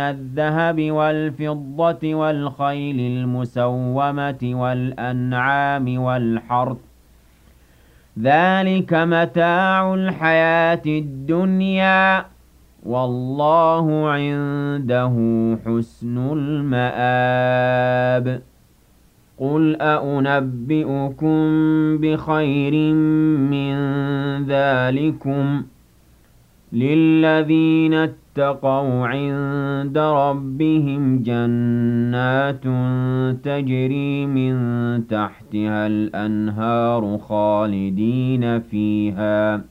الذهب والفضة والخيل المسومة والأنعام والحرث ذلك متاع الحياة الدنيا والله عنده حسن المآب قل أنبئكم بخير من ذلكم للذين اتقوا عند ربهم جنات تجري من تحتها الأنهار خالدين فيها